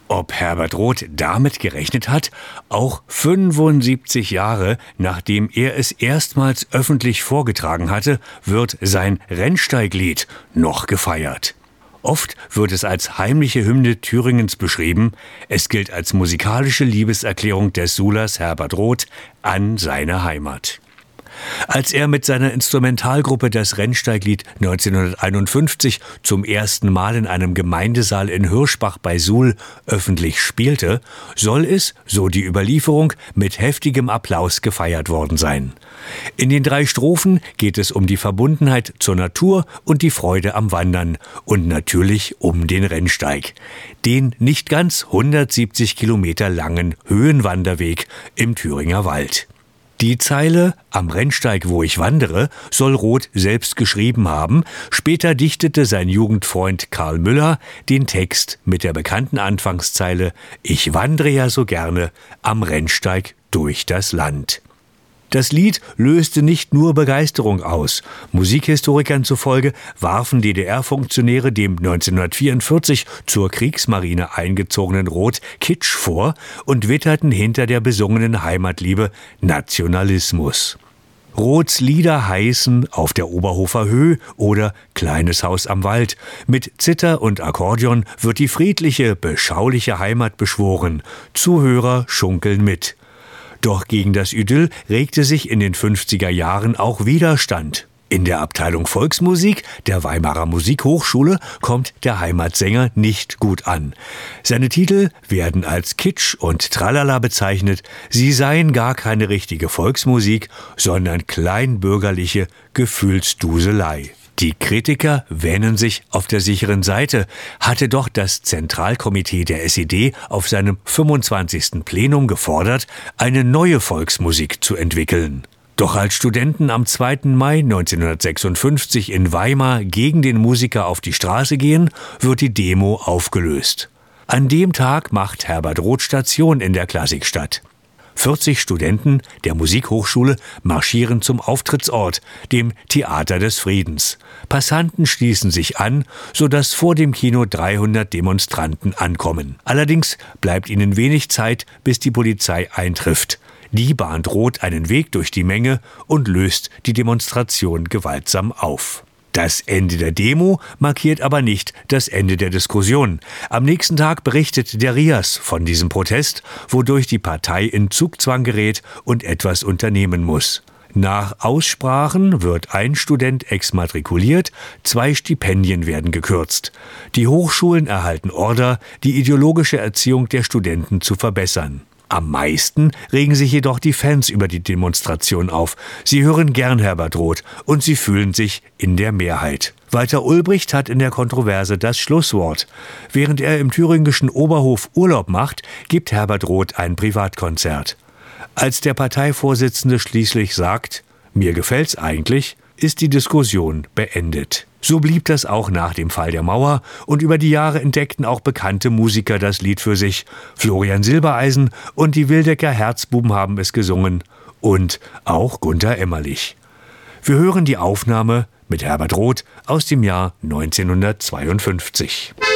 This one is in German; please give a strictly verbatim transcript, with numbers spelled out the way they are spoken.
Ob Herbert Roth damit gerechnet hat? Auch fünfundsiebzig Jahre nachdem er es erstmals öffentlich vorgetragen hatte, wird sein Rennsteiglied noch gefeiert. Oft wird es als heimliche Hymne Thüringens beschrieben. Es gilt als musikalische Liebeserklärung des Sulers Herbert Roth an seine Heimat. Als er mit seiner Instrumentalgruppe das Rennsteiglied neunzehnhunderteinundfünfzig zum ersten Mal in einem Gemeindesaal in Hirschbach bei Suhl öffentlich spielte, soll es, so die Überlieferung, mit heftigem Applaus gefeiert worden sein. In den drei Strophen geht es um die Verbundenheit zur Natur und die Freude am Wandern und natürlich um den Rennsteig, den nicht ganz hundertsiebzig Kilometer langen Höhenwanderweg im Thüringer Wald. Die Zeile »Am Rennsteig, wo ich wandere« soll Roth selbst geschrieben haben. Später dichtete sein Jugendfreund Karl Müller den Text mit der bekannten Anfangszeile »Ich wandre ja so gerne am Rennsteig durch das Land«. Das Lied löste nicht nur Begeisterung aus. Musikhistorikern zufolge warfen D D R-Funktionäre dem neunzehnhundertvierundvierzig zur Kriegsmarine eingezogenen Roth Kitsch vor und witterten hinter der besungenen Heimatliebe Nationalismus. Roths Lieder heißen »Auf der Oberhofer Höh« oder »Kleines Haus am Wald«. Mit Zither und Akkordeon wird die friedliche, beschauliche Heimat beschworen. Zuhörer schunkeln mit. Doch gegen das Idyll regte sich in den fünfziger Jahren auch Widerstand. In der Abteilung Volksmusik der Weimarer Musikhochschule kommt der Heimatsänger nicht gut an. Seine Titel werden als Kitsch und Tralala bezeichnet. Sie seien gar keine richtige Volksmusik, sondern kleinbürgerliche Gefühlsduselei. Die Kritiker wähnen sich auf der sicheren Seite, hatte doch das Zentralkomitee der S E D auf seinem fünfundzwanzigsten Plenum gefordert, eine neue Volksmusik zu entwickeln. Doch als Studenten am zweiten Mai neunzehnhundertsechsundfünfzig in Weimar gegen den Musiker auf die Straße gehen, wird die Demo aufgelöst. An dem Tag macht Herbert Roth Station in der Klassikstadt. vierzig Studenten der Musikhochschule marschieren zum Auftrittsort, dem Theater des Friedens. Passanten schließen sich an, sodass vor dem Kino dreihundert Demonstranten ankommen. Allerdings bleibt ihnen wenig Zeit, bis die Polizei eintrifft. Die bahnt Roth einen Weg durch die Menge und löst die Demonstration gewaltsam auf. Das Ende der Demo markiert aber nicht das Ende der Diskussion. Am nächsten Tag berichtet der RIAS von diesem Protest, wodurch die Partei in Zugzwang gerät und etwas unternehmen muss. Nach Aussprachen wird ein Student exmatrikuliert, zwei Stipendien werden gekürzt. Die Hochschulen erhalten Order, die ideologische Erziehung der Studenten zu verbessern. Am meisten regen sich jedoch die Fans über die Demonstration auf. Sie hören gern Herbert Roth und sie fühlen sich in der Mehrheit. Walter Ulbricht hat in der Kontroverse das Schlusswort. Während er im thüringischen Oberhof Urlaub macht, gibt Herbert Roth ein Privatkonzert. Als der Parteivorsitzende schließlich sagt, »Mir gefällt's eigentlich«, ist die Diskussion beendet. So blieb das auch nach dem Fall der Mauer und über die Jahre entdeckten auch bekannte Musiker das Lied für sich. Florian Silbereisen und die Wildecker Herzbuben haben es gesungen und auch Gunter Emmerlich. Wir hören die Aufnahme mit Herbert Roth aus dem Jahr neunzehnhundertzweiundfünfzig.